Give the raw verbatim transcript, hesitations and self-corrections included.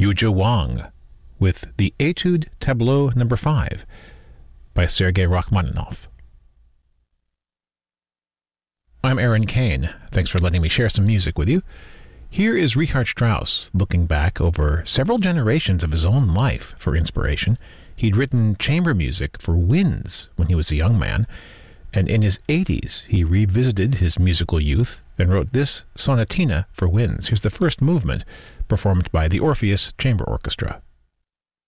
Yuzhe Wang with the Etude Tableau number five by Sergei Rachmaninoff. I'm Aaron Kane. Thanks for letting me share some music with you. Here is Richard Strauss looking back over several generations of his own life for inspiration. He'd written chamber music for winds when he was a young man, and in his eighties he revisited his musical youth and wrote this sonatina for winds. Here's the first movement, performed by the Orpheus Chamber Orchestra.